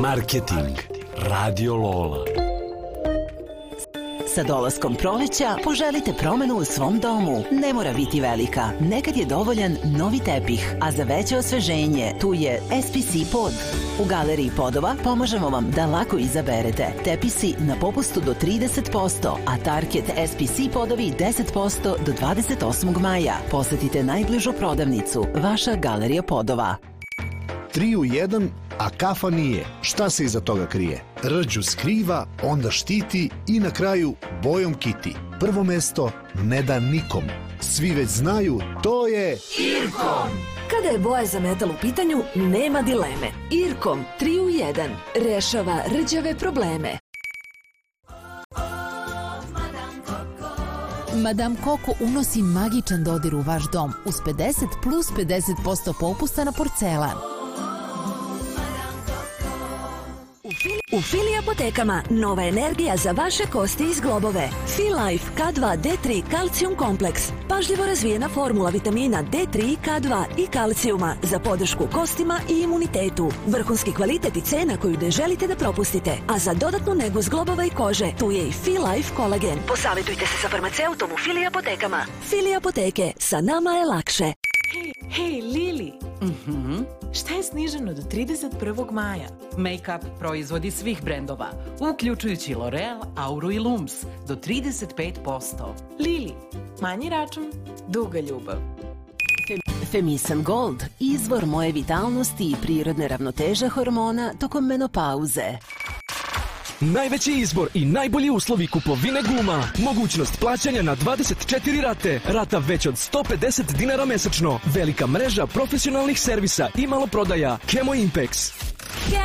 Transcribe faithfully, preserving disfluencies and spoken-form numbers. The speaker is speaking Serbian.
Marketing. Radio Lola. Sa dolaskom proleća poželite promenu u svom domu. Ne mora biti velika. Nekad je dovoljan novi tepih, a za veće osveženje tu je S P C pod. U Galeriji podova pomažemo vam da lako izaberete. Tepisi na popustu do trideset posto, a Target S P C podovi deset posto do dvadeset osmog maja. Posetite najbližu prodavnicu. Vaša Galerija podova. Tri u jedan, a kafa nije. Šta se iza toga krije? Rđu skriva, onda štiti i na kraju bojom kiti. Prvo mesto ne da nikom. Svi već znaju, to je Irkom. Kada je boja za metal u pitanju, nema dileme. Irkom tri u jedan rešava rđave probleme. Madame Coco unosi magičan dodir u vaš dom uz pedeset plus pedeset posto popusta na porcelan. U Fili apotekama nova energija za vaše kosti i zglobove. Filife K dva D tri kalcijum kompleks. Pažljivo razvijena formula vitamina D tri, K dva i kalcijuma za podršku kostima i imunitetu. Vrhunski kvalitet i cena koju ne želite da propustite. A za dodatnu negu zglobova i kože tu je i Filife kolagen. Posavetujte se sa farmaceutom u Fili apotekama. Fili apoteke, sa nama je lakše. Hej, hej, Lili! Mhm. Šta je sniženo do trideset prvog maja? Make-up proizvodi svih brendova, uključujući L'Oreal, Auru i Lums, do trideset pet posto. Lili, manji račun, duga ljubav. Femisan Gold, izvor moje vitalnosti i prirodne ravnoteže hormona tokom menopauze. Najveći izbor i najbolji uslovi kupovine guma. Mogućnost plaćanja na dvadeset četiri rate. Rata već od sto pedeset dinara mesečno. Velika mreža profesionalnih servisa i maloprodaja. Chemo Impex.